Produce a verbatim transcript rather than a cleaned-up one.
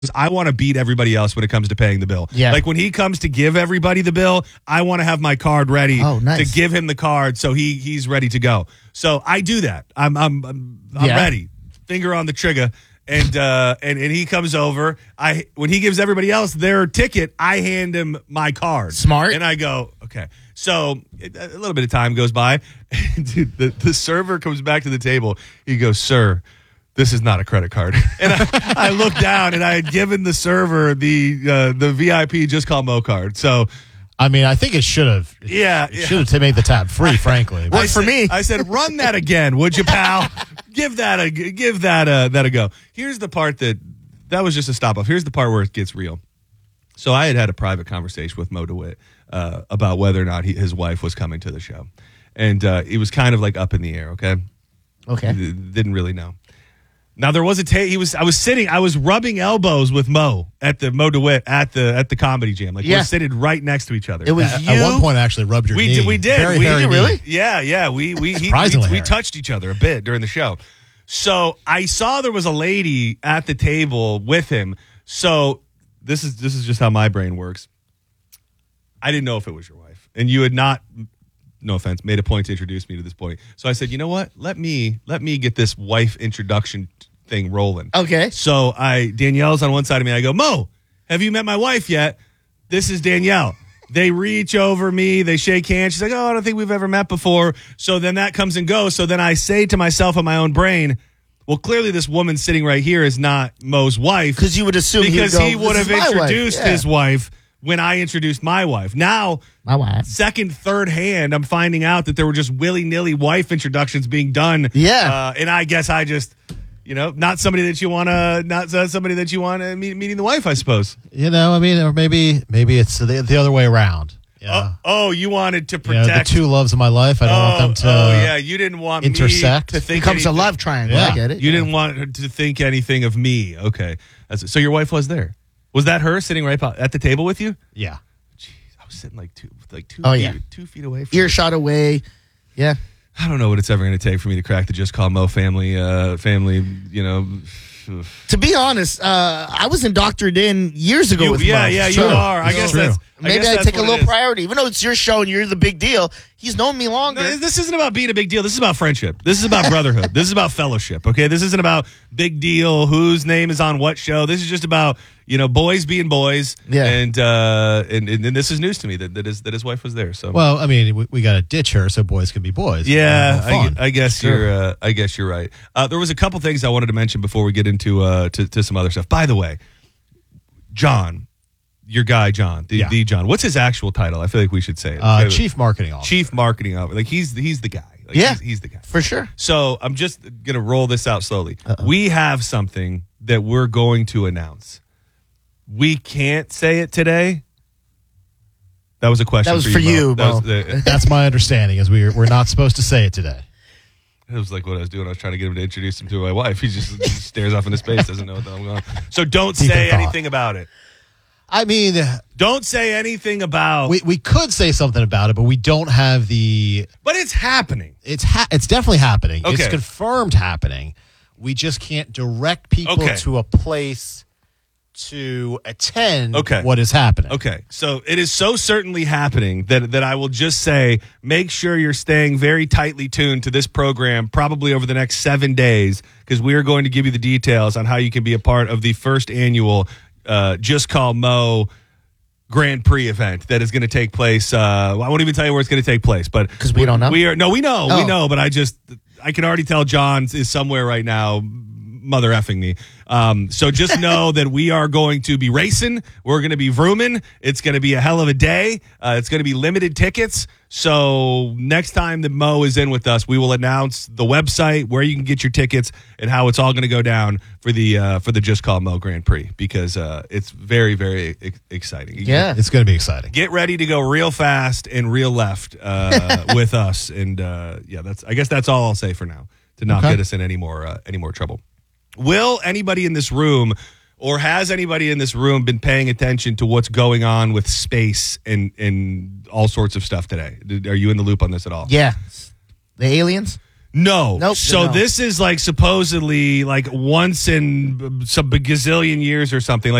I want to beat everybody else when it comes to paying the bill. Yeah. Like when he comes to give everybody the bill, I want to have my card ready oh, nice. to give him the card so he he's ready to go. So I do that. I'm I'm I'm, I'm yeah. ready. Finger on the trigger. And uh and, and he comes over. I when he gives everybody else their ticket, I hand him my card. Smart. And I go, okay. So it, a little bit of time goes by. Dude, the, the server comes back to the table. He goes, "Sir, this is not a credit card." And I, I looked down, and I had given the server the uh, the V I P Just Call Mo card. So, I mean, I think it should have. yeah, it yeah. should have made the tab free. Frankly, Worked for said, me. I said, "Run that again, would you, pal? give that a give that a that a go." Here's the part that that was just a stop off. Here's the part where it gets real. So I had had a private conversation with Mo DeWitt uh, about whether or not he, his wife was coming to the show, and uh, it was kind of like up in the air. Okay, Okay. D- didn't really know. Now there was a ta- he was I was sitting I was rubbing elbows with Mo at the Mo DeWitt at the at the Comedy Jam. Like Yeah. we're sitting right next to each other. It was at, you. at one point, I actually rubbed your we knee. did we did Very we hairy did knee. really? Yeah, yeah. We we he, Surprisingly we, we hairy. touched each other a bit during the show. So I saw there was a lady at the table with him. So this is this is just how my brain works. I didn't know if it was your wife, and you had not. No offense, made a point to introduce me to this point. So I said, you know what? Let me let me get this wife introduction thing rolling. Okay. So I Danielle's on one side of me. I go, "Mo, have you met my wife yet? This is Danielle." They reach over me. They shake hands. She's like, "Oh, I don't think we've ever met before." So then that comes and goes. So then I say to myself in my own brain, well, clearly this woman sitting right here is not Mo's wife. Because you would assume Because he he would, go, would "This have is my wife." introduced Yeah. his wife when I introduced my wife. Now, My wife. second, third hand, I'm finding out that there were just willy-nilly wife introductions being done. Yeah. Uh, and I guess I just, you know, not somebody that you want to, not uh, somebody that you want to meet, meeting the wife, I suppose. You know, I mean, or maybe maybe it's the, the other way around. Yeah. Oh, oh, you wanted to You know, protect. the two loves of my life. I don't oh, want them to. oh, yeah, you didn't want intersect. me to think Becomes a anything- love triangle. Yeah. I get it. You yeah. didn't want her to think anything of me. Okay. That's it. So your wife was there. Was that her sitting right po- at the table with you? Yeah. Jeez, I was sitting like two, like two, Oh, feet, yeah. two feet away from you. Earshot away. Yeah. I don't know what it's ever going to take for me to crack the Just Call Mo family, uh, family, you know. To be honest, uh, I was indoctrinated in years ago You- with yeah, Mo. yeah, So, you are. I you guess know, that's. I Maybe guess I that's take a what it little is. priority. Even though it's your show and you're the big deal, he's known me longer. No, This isn't about being a big deal. This is about friendship. This is about brotherhood. This is about fellowship. Okay, this isn't about big deal. Whose name is on what show? This is just about you know boys being boys. Yeah. And uh, and, and and this is news to me that that his that his wife was there. So Well, I mean, we, we got to ditch her so boys can be boys. yeah, Have fun. I, I guess Sure. you're. Uh, I guess you're right. Uh, there was a couple things I wanted to mention before we get into uh, to to some other stuff. By the way, John, your guy John, the, Yeah. the John. What's his actual title? I feel like we should say it. Uh, Okay. Chief Marketing Officer. Chief Marketing Officer. Like he's he's the guy. Like, Yeah. he's, he's the guy. For sure. So I'm just going to roll this out slowly. Uh-oh. We have something that we're going to announce. We can't say it today. That was a question That was for for you, you, Mo. That Mo. was the, That's my understanding. Is we're we're not supposed to say it today. it was like what I was doing. I was trying to get him to introduce him to my wife. He just, just stares off into space, doesn't know what the hell I'm going. So don't Deep in say thought. anything about it. I mean, Don't say anything about. we we could say something about it, but we don't have the. but it's happening. It's ha- it's definitely happening. Okay. It's confirmed happening. We just can't direct people Okay. to a place to attend Okay. what is happening. Okay, so it is so certainly happening that that I will just say, make sure you're staying very tightly tuned to this program, probably over the next seven days, because we are going to give you the details on how you can be a part of the first annual uh, Just Call Mo Grand Prix event that is going to take place. Uh, I won't even tell you where it's going to take place, but 'Cause we don't know? We are no, we know, we Oh. know, but I just I can already tell John is somewhere right now. Mother effing me. Um, so just know that we are going to be racing. We're going to be vrooming. It's going to be a hell of a day. Uh, it's going to be limited tickets. So next time that Mo is in with us, we will announce the website, where you can get your tickets, and how it's all going to go down for the uh, for the Just Call Mo Grand Prix, because uh, it's very, very ex- exciting. Yeah. It's going to be exciting. Get ready to go real fast and real left uh, with us. And uh, yeah, that's I guess that's all I'll say for now to not Okay. get us in any more uh, any more trouble. Will anybody in this room, or has anybody in this room been paying attention to what's going on with space and, and all sorts of stuff today? Are you in the loop on this at all? Yeah. The aliens? No. Nope, So no. this is like supposedly like once in some gazillion years or something. Like